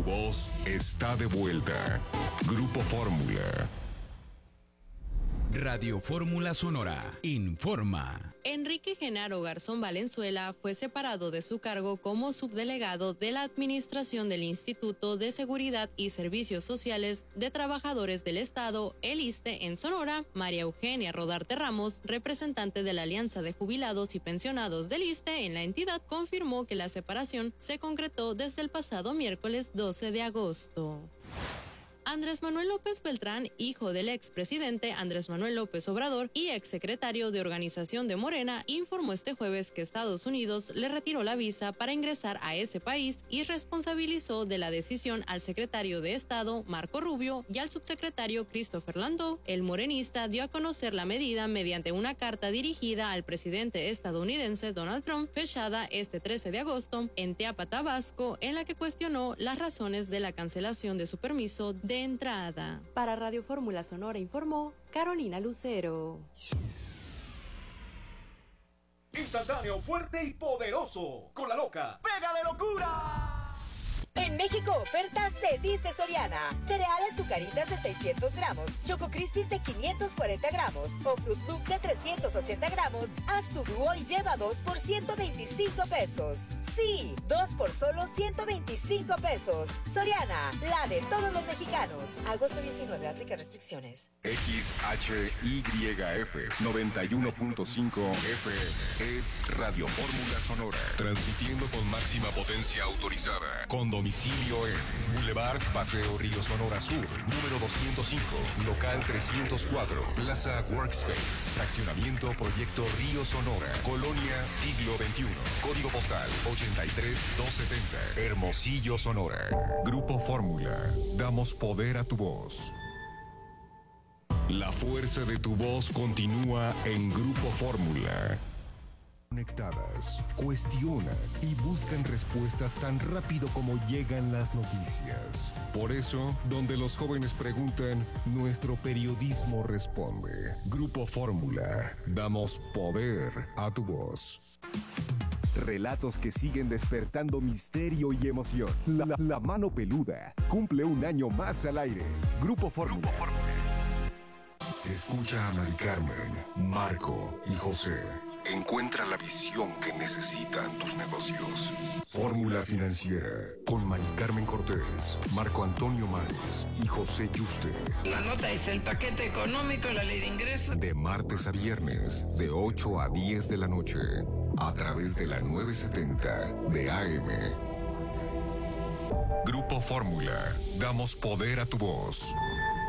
voz está de vuelta. Grupo Fórmula. Radio Fórmula Sonora informa. Enrique Genaro Garzón Valenzuela fue separado de su cargo como subdelegado de la Administración del Instituto de Seguridad y Servicios Sociales de Trabajadores del Estado, el ISSSTE, en Sonora. María Eugenia Rodarte Ramos, representante de la Alianza de Jubilados y Pensionados del ISSSTE en la entidad, confirmó que la separación se concretó desde el pasado miércoles 12 de agosto. Andrés Manuel López Beltrán, hijo del expresidente Andrés Manuel López Obrador y exsecretario de Organización de Morena, informó este jueves que Estados Unidos le retiró la visa para ingresar a ese país y responsabilizó de la decisión al secretario de Estado, Marco Rubio, y al subsecretario Christopher Landau. El morenista dio a conocer la medida mediante una carta dirigida al presidente estadounidense Donald Trump, fechada este 13 de agosto en Teapa, Tabasco, en la que cuestionó las razones de la cancelación de su permiso de entrada. Para Radio Fórmula Sonora informó Carolina Lucero. Instantáneo, fuerte y poderoso. Con la loca. ¡Pega de locura! En México, oferta se dice Soriana. Cereales Zucaritas de 600 gramos, Choco Crispies de 540 gramos o Fruit Loops de 380 gramos. Haz tu dúo y lleva 2 por 125 pesos. Sí, 2 por solo 125 pesos. Soriana, la de todos los mexicanos. Agosto 19, aplica restricciones. XHYF 91.5 FM es Radio Fórmula Sonora. Transmitiendo con máxima potencia autorizada. Con domicilio en Boulevard Paseo Río Sonora Sur, número 205, local 304, Plaza Workspace, fraccionamiento Proyecto Río Sonora, Colonia Siglo XXI, código postal 83270, Hermosillo, Sonora. Grupo Fórmula, damos poder a tu voz. La fuerza de tu voz continúa en Grupo Fórmula. Conectadas, cuestionan y buscan respuestas tan rápido como llegan las noticias. Por eso, donde los jóvenes preguntan, nuestro periodismo responde. Grupo Fórmula, damos poder a tu voz. Relatos que siguen despertando misterio y emoción. La mano peluda cumple un año más al aire. Grupo Fórmula. Escucha a Mari Carmen, Marco y José. Encuentra la visión que necesitan tus negocios. Fórmula Financiera con Mari Carmen Cortés, Marco Antonio Mares y José Yuste. La nota es el paquete económico, la ley de ingresos. De martes a viernes, de 8 a 10 de la noche, a través de la 970 de AM. Grupo Fórmula, damos poder a tu voz.